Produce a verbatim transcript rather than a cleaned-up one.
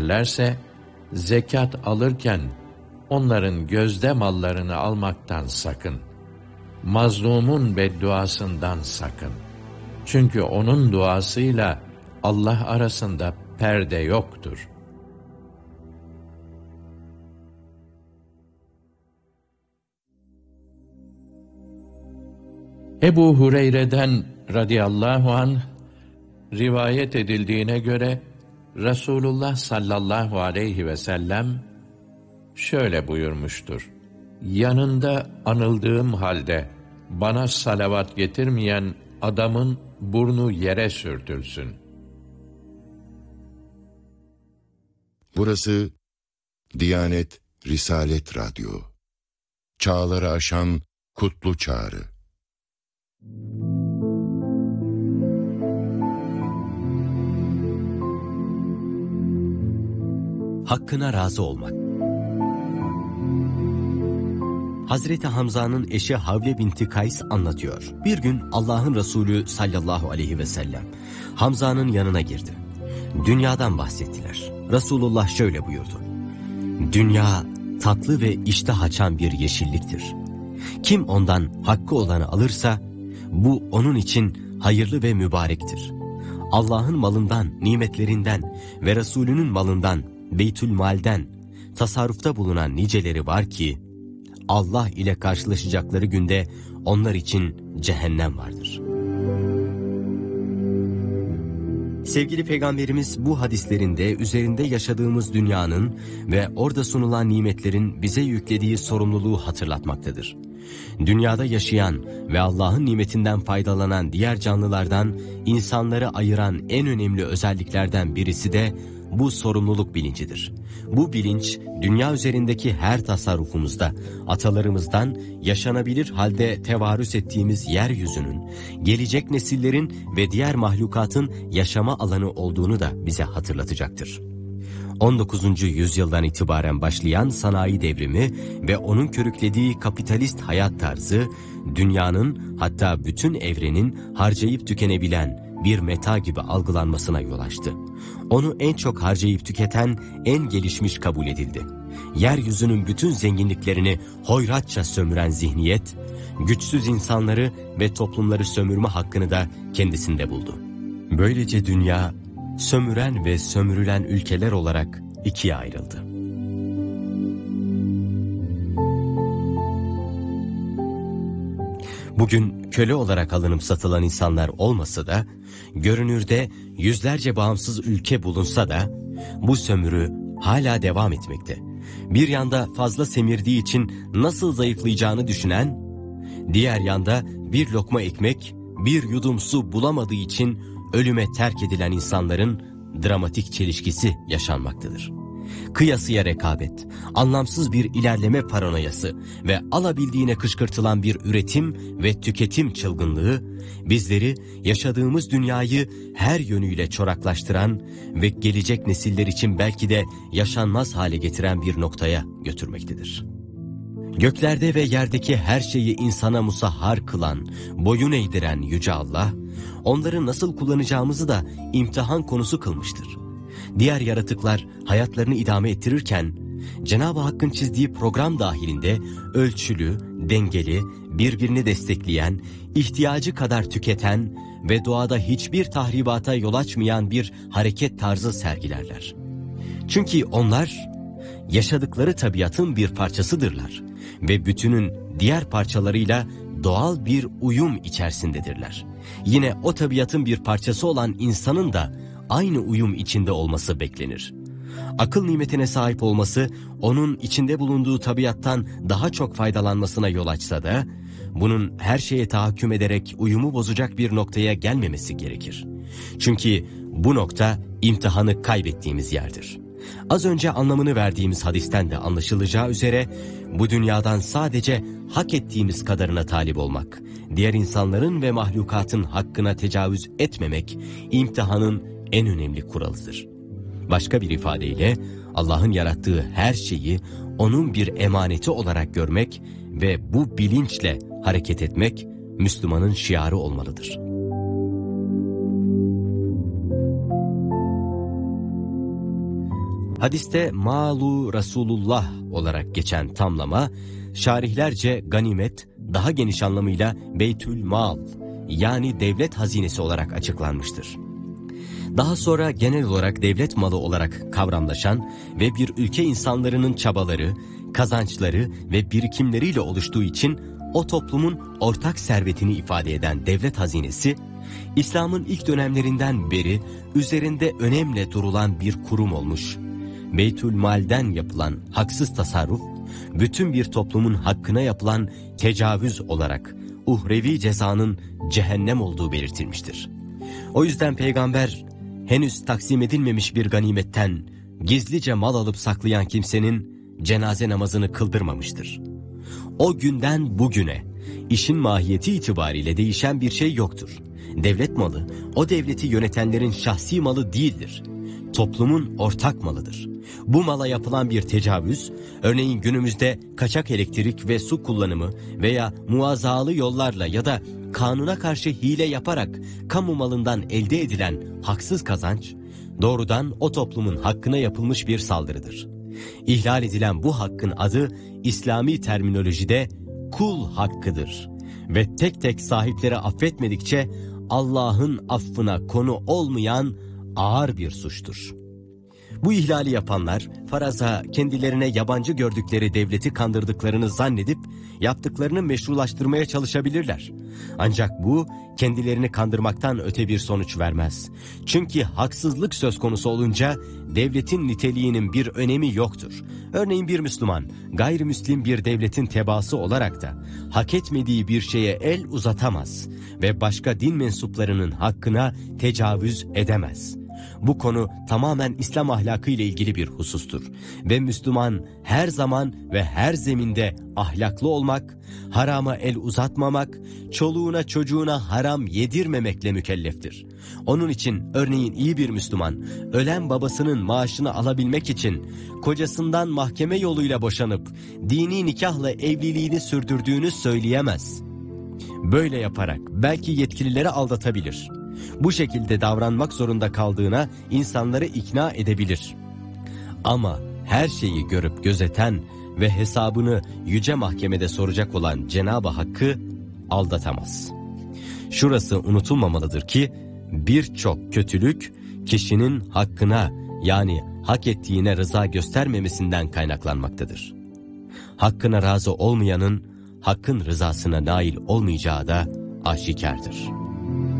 ederlerse, zekat alırken onların gözde mallarını almaktan sakın. Mazlumun bedduasından sakın. Çünkü onun duasıyla Allah arasında perde yoktur. Ebu Hureyre'den radıyallahu anh rivayet edildiğine göre Resulullah sallallahu aleyhi ve sellem şöyle buyurmuştur: yanında anıldığım halde bana salavat getirmeyen adamın burnu yere sürtülsün. Burası Diyanet Risalet Radyo. Çağları aşan kutlu çağrı. Hakkına razı olmak. Hazreti Hamza'nın eşi Havle binti Kays anlatıyor. Bir gün Allah'ın Resulü sallallahu aleyhi ve sellem Hamza'nın yanına girdi. Dünyadan bahsettiler. Resulullah şöyle buyurdu: dünya tatlı ve iştah açan bir yeşilliktir. Kim ondan hakkı olanı alırsa bu onun için hayırlı ve mübarektir. Allah'ın malından, nimetlerinden ve Resulünün malından, Beytülmal'den tasarrufta bulunan niceleri var ki Allah ile karşılaşacakları günde onlar için cehennem vardır. Sevgili Peygamberimiz bu hadislerinde üzerinde yaşadığımız dünyanın ve orada sunulan nimetlerin bize yüklediği sorumluluğu hatırlatmaktadır. Dünyada yaşayan ve Allah'ın nimetinden faydalanan diğer canlılardan insanları ayıran en önemli özelliklerden birisi de bu sorumluluk bilincidir. Bu bilinç, dünya üzerindeki her tasarrufumuzda, atalarımızdan yaşanabilir halde tevarüs ettiğimiz yeryüzünün, gelecek nesillerin ve diğer mahlukatın yaşama alanı olduğunu da bize hatırlatacaktır. on dokuzuncu yüzyıldan itibaren başlayan sanayi devrimi ve onun körüklediği kapitalist hayat tarzı, dünyanın hatta bütün evrenin harcayıp tükenebilen bir meta gibi algılanmasına yol açtı. Onu en çok harcayıp tüketen en gelişmiş kabul edildi. Yeryüzünün bütün zenginliklerini hoyratça sömüren zihniyet, güçsüz insanları ve toplumları sömürme hakkını da kendisinde buldu. Böylece dünya, sömüren ve sömürülen ülkeler olarak ikiye ayrıldı. Bugün köle olarak alınıp satılan insanlar olmasa da, görünürde yüzlerce bağımsız ülke bulunsa da, bu sömürü hala devam etmekte. Bir yanda fazla semirdiği için nasıl zayıflayacağını düşünen, diğer yanda bir lokma ekmek, bir yudum su bulamadığı için ölüme terk edilen insanların dramatik çelişkisi yaşanmaktadır. Kıyasıya rekabet, anlamsız bir ilerleme paranoyası ve alabildiğine kışkırtılan bir üretim ve tüketim çılgınlığı, bizleri yaşadığımız dünyayı her yönüyle çoraklaştıran ve gelecek nesiller için belki de yaşanmaz hale getiren bir noktaya götürmektedir. Göklerde ve yerdeki her şeyi insana musahhar kılan, boyun eğdiren Yüce Allah, onları nasıl kullanacağımızı da imtihan konusu kılmıştır. Diğer yaratıklar hayatlarını idame ettirirken, Cenab-ı Hakk'ın çizdiği program dahilinde ölçülü, dengeli, birbirini destekleyen, ihtiyacı kadar tüketen ve doğada hiçbir tahribata yol açmayan bir hareket tarzı sergilerler. Çünkü onlar yaşadıkları tabiatın bir parçasıdırlar ve bütünün diğer parçalarıyla doğal bir uyum içerisindedirler. Yine o tabiatın bir parçası olan insanın da aynı uyum içinde olması beklenir. Akıl nimetine sahip olması, onun içinde bulunduğu tabiattan daha çok faydalanmasına yol açsa da, bunun her şeye tahakküm ederek uyumu bozacak bir noktaya gelmemesi gerekir. Çünkü bu nokta imtihanı kaybettiğimiz yerdir. Az önce anlamını verdiğimiz hadisten de anlaşılacağı üzere, bu dünyadan sadece hak ettiğimiz kadarına talip olmak, diğer insanların ve mahlukatın hakkına tecavüz etmemek, imtihanın en önemli kuralıdır. Başka bir ifadeyle, Allah'ın yarattığı her şeyi onun bir emaneti olarak görmek ve bu bilinçle hareket etmek, Müslümanın şiarı olmalıdır. Hadiste malu Resulullah olarak geçen tamlama, şarihlerce ganimet, daha geniş anlamıyla Beytül Mal, yani devlet hazinesi olarak açıklanmıştır. Daha sonra genel olarak devlet malı olarak kavramlaşan ve bir ülke insanlarının çabaları, kazançları ve birikimleriyle oluştuğu için o toplumun ortak servetini ifade eden devlet hazinesi, İslam'ın ilk dönemlerinden beri üzerinde önemle durulan bir kurum olmuş. Beytülmal'den yapılan haksız tasarruf, bütün bir toplumun hakkına yapılan tecavüz olarak uhrevi cezanın cehennem olduğu belirtilmiştir. O yüzden Peygamber, henüz taksim edilmemiş bir ganimetten gizlice mal alıp saklayan kimsenin cenaze namazını kıldırmamıştır. O günden bugüne işin mahiyeti itibariyle değişen bir şey yoktur. Devlet malı, o devleti yönetenlerin şahsi malı değildir. Toplumun ortak malıdır. Bu mala yapılan bir tecavüz, örneğin günümüzde kaçak elektrik ve su kullanımı veya muazzalı yollarla ya da kanuna karşı hile yaparak kamu malından elde edilen haksız kazanç, doğrudan o toplumun hakkına yapılmış bir saldırıdır. İhlal edilen bu hakkın adı İslami terminolojide kul hakkıdır ve tek tek sahipleri affetmedikçe Allah'ın affına konu olmayan ağır bir suçtur. Bu ihlali yapanlar faraza kendilerine yabancı gördükleri devleti kandırdıklarını zannedip yaptıklarını meşrulaştırmaya çalışabilirler. Ancak bu kendilerini kandırmaktan öte bir sonuç vermez. Çünkü haksızlık söz konusu olunca devletin niteliğinin bir önemi yoktur. Örneğin bir Müslüman gayrimüslim bir devletin tebaası olarak da hak etmediği bir şeye el uzatamaz ve başka din mensuplarının hakkına tecavüz edemez. Bu konu tamamen İslam ahlakı ile ilgili bir husustur ve Müslüman her zaman ve her zeminde ahlaklı olmak, harama el uzatmamak, çoluğuna çocuğuna haram yedirmemekle mükelleftir. Onun için örneğin iyi bir Müslüman, ölen babasının maaşını alabilmek için kocasından mahkeme yoluyla boşanıp dini nikahla evliliğini sürdürdüğünü söyleyemez. Böyle yaparak belki yetkilileri aldatabilir. Bu şekilde davranmak zorunda kaldığına insanları ikna edebilir. Ama her şeyi görüp gözeten ve hesabını yüce mahkemede soracak olan Cenab-ı Hakk'ı aldatamaz. Şurası unutulmamalıdır ki birçok kötülük kişinin hakkına, yani hak ettiğine rıza göstermemesinden kaynaklanmaktadır. Hakkına razı olmayanın hakkın rızasına nail olmayacağı da aşikardır.